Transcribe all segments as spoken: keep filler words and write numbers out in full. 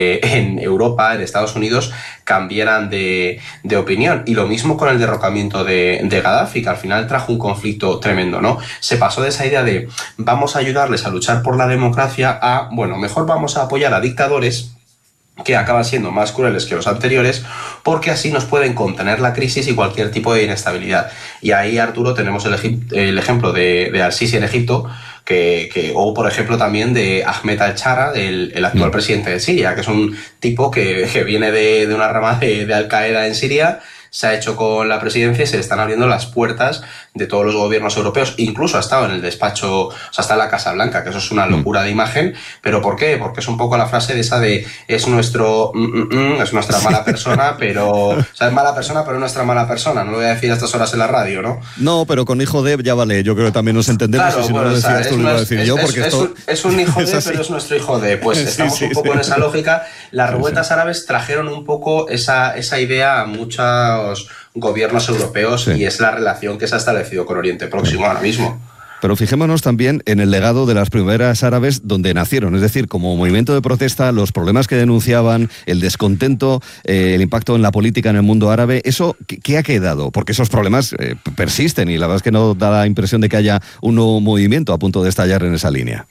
en Europa, en Estados Unidos, cambiaran de, de opinión. Y lo mismo con el derrocamiento de, de Gaddafi, que al final trajo un conflicto tremendo, ¿no? Se pasó de esa idea de vamos a ayudarles a luchar por la democracia a, bueno, mejor vamos a apoyar a dictadores que acaban siendo más crueles que los anteriores, porque así nos pueden contener la crisis y cualquier tipo de inestabilidad. Y ahí, Arturo, tenemos el, el ejemplo de, de Al-Sisi en Egipto, que, que, o por ejemplo también de Ahmed al-Shara, el, el actual mm. presidente de Siria, que es un tipo que, que viene de, de una rama de, de Al-Qaeda en Siria, se ha hecho con la presidencia y se le están abriendo las puertas de todos los gobiernos europeos. Incluso ha estado en el despacho, o sea, está en la Casa Blanca, que eso es una locura de imagen. ¿Pero por qué? Porque es un poco la frase de esa de es nuestro, mm, mm, mm, es nuestra mala persona, pero, o sea, es mala persona, pero es nuestra mala persona. No lo voy a decir a estas horas en la radio, ¿no? No, pero con hijo de ya vale, yo creo que también nos entendemos. Claro, y si bueno, no lo decías tú, lo iba a decir es, yo, es, porque es, esto... un, es un hijo de, pero es nuestro hijo de. Pues estamos sí, sí, un poco sí. en esa lógica. Las revueltas sí, sí. árabes trajeron un poco esa, esa idea a muchos gobiernos europeos sí. y es la relación que se ha establecido con Oriente Próximo sí. ahora mismo. Pero fijémonos también en el legado de las primaveras árabes donde nacieron, es decir, como movimiento de protesta, los problemas que denunciaban, el descontento, eh, el impacto en la política en el mundo árabe, ¿eso qué, qué ha quedado? Porque esos problemas eh, persisten y la verdad es que no da la impresión de que haya un nuevo movimiento a punto de estallar en esa línea.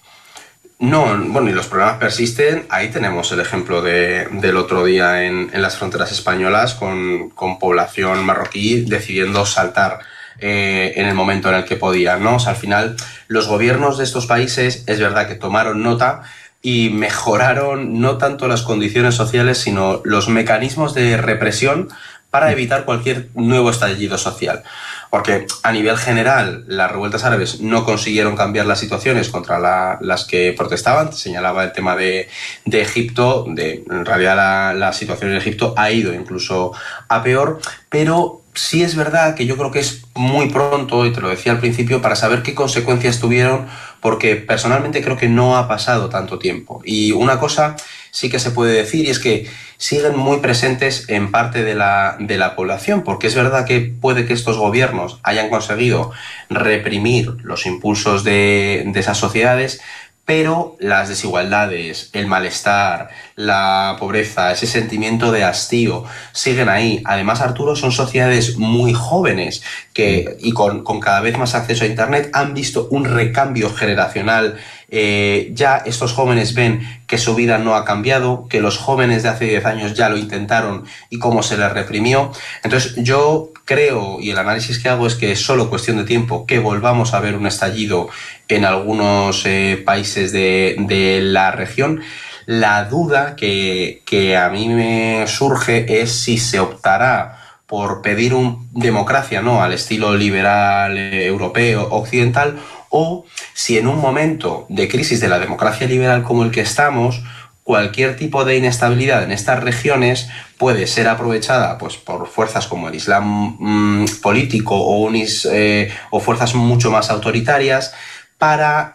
No, bueno, y los problemas persisten. Ahí tenemos el ejemplo de, del otro día en, en las fronteras españolas con, con población marroquí decidiendo saltar eh, en el momento en el que podían, ¿no? O sea, al final, los gobiernos de estos países es verdad que tomaron nota y mejoraron no tanto las condiciones sociales, sino los mecanismos de represión para evitar cualquier nuevo estallido social. Porque a nivel general las revueltas árabes no consiguieron cambiar las situaciones contra la, las que protestaban. Señalaba el tema de, de Egipto, de, en realidad la, la situación en Egipto ha ido incluso a peor, pero sí es verdad que yo creo que es muy pronto, y te lo decía al principio, para saber qué consecuencias tuvieron, porque personalmente creo que no ha pasado tanto tiempo. Y una cosa sí que se puede decir, y es que siguen muy presentes en parte de la, de la población, porque es verdad que puede que estos gobiernos hayan conseguido reprimir los impulsos de, de esas sociedades, pero las desigualdades, el malestar, la pobreza, ese sentimiento de hastío siguen ahí. Además, Arturo, son sociedades muy jóvenes que, y con, con cada vez más acceso a Internet, han visto un recambio generacional. Eh, ya estos jóvenes ven que su vida no ha cambiado, que los jóvenes de hace diez años ya lo intentaron y cómo se les reprimió. Entonces yo creo, y el análisis que hago es que es solo cuestión de tiempo que volvamos a ver un estallido en algunos eh, países de, de la región. La duda que, que a mí me surge es si se optará por pedir una democracia, ¿no?, al estilo liberal, eh, europeo, occidental, o si en un momento de crisis de la democracia liberal como el que estamos, cualquier tipo de inestabilidad en estas regiones puede ser aprovechada pues, por fuerzas como el Islam mmm, político o, un is, eh, o fuerzas mucho más autoritarias para,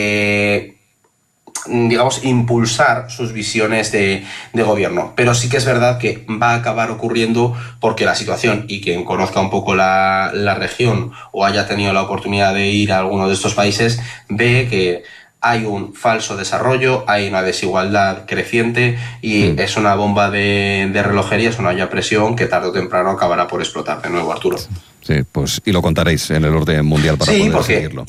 eh, digamos, impulsar sus visiones de, de gobierno. Pero sí que es verdad que va a acabar ocurriendo porque la situación, y quien conozca un poco la, la región o haya tenido la oportunidad de ir a alguno de estos países, ve que hay un falso desarrollo, hay una desigualdad creciente y mm. es una bomba de, de relojería, es una olla a presión que tarde o temprano acabará por explotar de nuevo, Arturo. Sí, pues y lo contaréis en el orden mundial para sí, poder porque, seguirlo.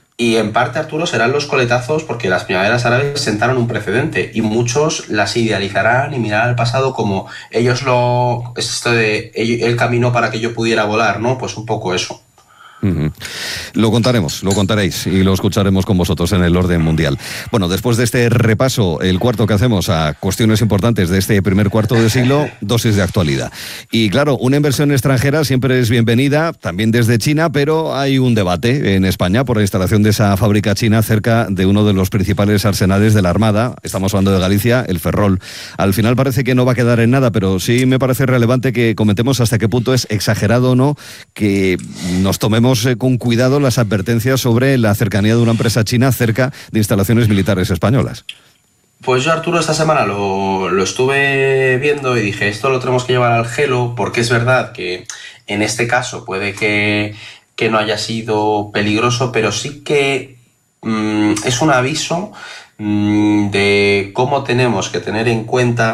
Y en parte, Arturo, serán los coletazos porque las primaveras árabes sentaron un precedente y muchos las idealizarán y mirarán al pasado como ellos lo... esto de el camino para que yo pudiera volar, ¿no? Pues un poco eso. Uh-huh. Lo contaremos, lo contaréis y lo escucharemos con vosotros en el orden mundial. Bueno, después de este repaso, el cuarto que hacemos a cuestiones importantes de este primer cuarto de siglo, dosis de actualidad. Y claro, una inversión extranjera siempre es bienvenida, también desde China, pero hay un debate en España por la instalación de esa fábrica china cerca de uno de los principales arsenales de la Armada. Estamos hablando de Galicia, el Ferrol. Al final parece que no va a quedar en nada, pero sí me parece relevante que comentemos hasta qué punto es exagerado o no que nos tomemos con cuidado las advertencias sobre la cercanía de una empresa china cerca de instalaciones militares españolas. Pues yo, Arturo, esta semana lo, lo estuve viendo y dije, esto lo tenemos que llevar al gelo, porque es verdad que en este caso puede que, que no haya sido peligroso, pero sí que mmm, es un aviso mmm, de cómo tenemos que tener en cuenta